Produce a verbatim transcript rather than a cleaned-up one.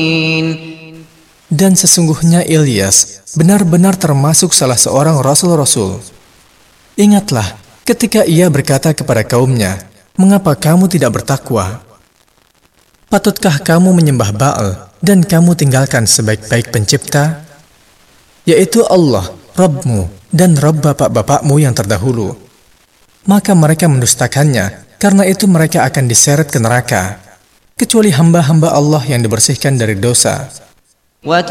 Dan sesungguhnya Ilyas benar-benar termasuk salah seorang rasul-rasul. Ingatlah ketika ia berkata kepada kaumnya, "Mengapa kamu tidak bertakwa? Patutkah kamu menyembah Baal dan kamu tinggalkan sebaik-baik pencipta, yaitu Allah, Rabbmu dan Rabb bapak-bapakmu yang terdahulu?" Maka mereka mendustakannya, karena itu mereka akan diseret ke neraka, kecuali hamba-hamba Allah yang dibersihkan dari dosa.